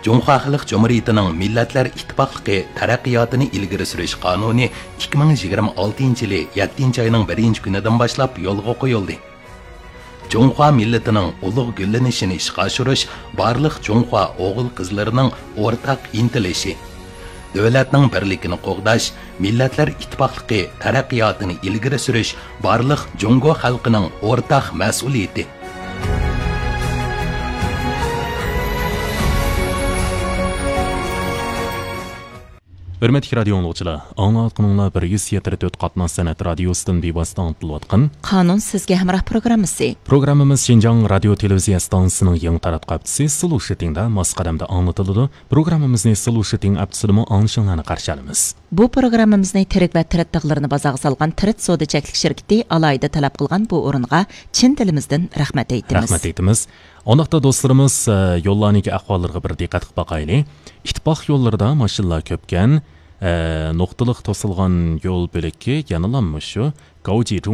Cumhuriyet Halk Cumhuriyeti'nin Milletler İttifaqlığı taraqqiyotini ilgari surish qonuni 2026 yili 7 ayının 1 kunidan başlap yo'lga qo'yildi. Cumhuriyet milletinin ulug' gullanishini ishga oshirish barliq Cumhuriyet o'g'il qizlarining o'rtaq intilişi. Davlatning birligini qo'g'dash, Milletler İttifaqlığı taraqqiyotini ilgari surish barliq Jungo xalqining o'rtaq mas'uliyati. Hürmetli radio dinləyicilər, anlatqınınla 174 qatnaz sənət radiosidan bevosita anlatılıyotqan Qanun sizga hamroh programmasi. Programmamiz Şinjan radio televiziya stansiyasining yangi taratqabchisi Sulushtingda masqadamda anlatıldı. Programmamizni Sulushting aptisidami anglashinglarni qarshi olamiz. Bu programmamizni tirik va tiritliqlarini bazaga solgan Tirit Sodachaklik shirkati alayida talab qilgan bu o'ringa chin tilimizdan rahmat aytamiz. Rahmat aytamiz. Onaqda do'stlarimiz yo'llarning ahvollariga bir diqqat qilib boqaylik. İttifoq yo'llarida mashinalar ko'pkan, nuqtaliq to'silgan yo'l bo'lakki yanalanmış shu Gauji